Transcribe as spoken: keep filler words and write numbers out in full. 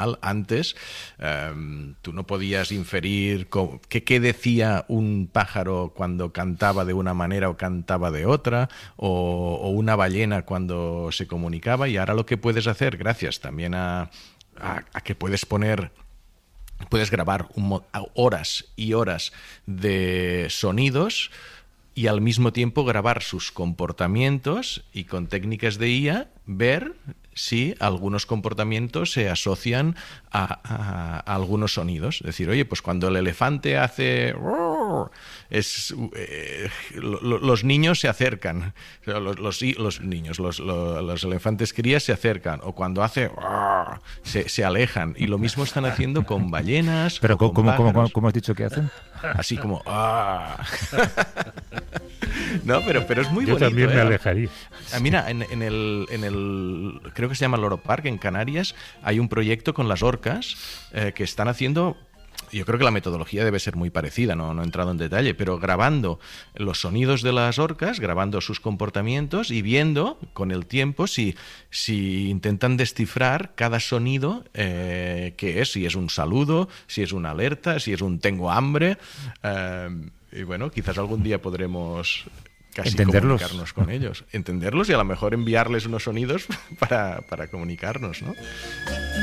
Antes eh, tú no podías inferir qué, qué decía un pájaro cuando cantaba de una manera o cantaba de otra, o, o una ballena cuando se comunicaba, y ahora lo que puedes hacer, gracias también a, a, a que puedes poner... Puedes grabar un, horas y horas de sonidos y al mismo tiempo grabar sus comportamientos y con técnicas de I A ver si algunos comportamientos se asocian a, a, a algunos sonidos. Es decir, oye, pues cuando el elefante hace... Es, eh, lo, los niños se acercan, los, los, los niños, los, los, los elefantes crías se acercan, o cuando hace... Se, se alejan. Y lo mismo están haciendo con ballenas. Pero con ¿cómo, pájaros. cómo, cómo has dicho que hacen? Así como... ¡Ah! No, pero, pero es muy Yo bonito. también me ¿eh? alejaría. Ah, mira, en, en, el, en el... Creo que se llama Loro Park, en Canarias, hay un proyecto con las orcas eh, que están haciendo... Yo creo que la metodología debe ser muy parecida, no, no he entrado en detalle, pero grabando los sonidos de las orcas, grabando sus comportamientos y viendo con el tiempo si, si intentan descifrar cada sonido eh, que es, si es un saludo, si es una alerta, si es un tengo hambre. Eh, y bueno, quizás algún día podremos... Casi entenderlos. Comunicarnos con ellos, entenderlos y a lo mejor enviarles unos sonidos para, para comunicarnos, ¿no?